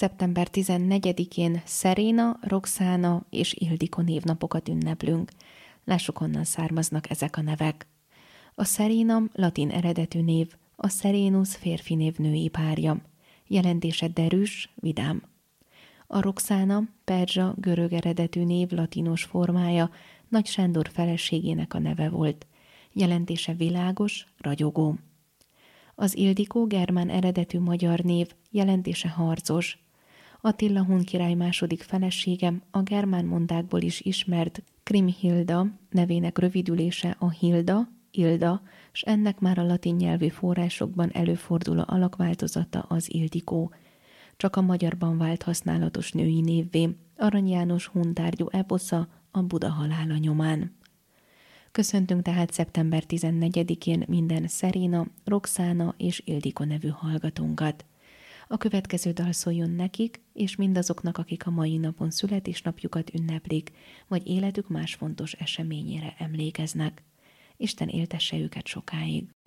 Szeptember 14-én Serena, Roxana és Ildikó névnapokat ünneplünk. Lássuk, honnan származnak ezek a nevek. A Serena latin eredetű név, a Serenus férfi név női párja. Jelentése derűs, vidám. A Roxana perzsa görög eredetű név latinos formája, Nagy Sándor feleségének a neve volt. Jelentése világos, ragyogó. Az Ildikó germán eredetű magyar név, jelentése harcos. Attila hun király második felesége, a germán mondákból is ismert Kriemhilda nevének rövidülése a Hilda, Ilda, s ennek már a latin nyelvű forrásokban előforduló alakváltozata az Ildikó. Csak a magyarban vált használatos női névvé, Arany János hun tárgyú eposza a Buda halála nyomán. Köszöntünk tehát szeptember 14-én minden Serena, Roxana és Ildikó nevű hallgatónkat. A következő dal szóljon nekik, és mindazoknak, akik a mai napon születésnapjukat ünneplik, vagy életük más fontos eseményére emlékeznek. Isten éltesse őket sokáig.